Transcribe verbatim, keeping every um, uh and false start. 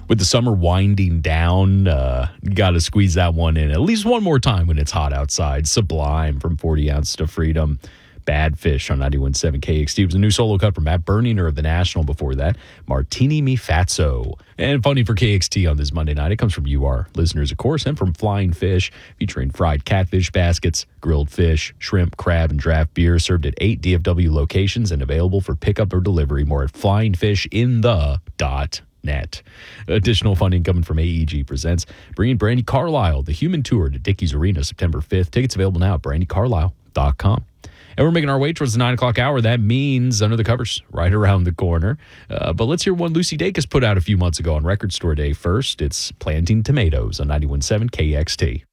With the summer winding down, uh, got to squeeze that one in at least one more time when it's hot outside. Sublime from forty ounce to Freedom. Bad Fish on ninety-one point seven K X T. It was a new solo cut from Matt Berninger of The National before that. Martini Mi Fatso. And funny for K X T on this Monday night, it comes from you, our listeners, of course, and from Flying Fish, featuring fried catfish baskets, grilled fish, shrimp, crab, and draft beer, served at eight D F W locations and available for pickup or delivery. More at flying fish in the dot net. Additional funding coming from A E G Presents, bringing Brandi Carlile, the Human Tour, to Dickies Arena September fifth. Tickets available now at brandy carlisle dot com. And we're making our way towards the nine o'clock hour. That means Under the Covers right around the corner. Uh, but let's hear one Lucy Dacus put out a few months ago on Record Store Day first. It's Planting Tomatoes on ninety-one point seven K X T.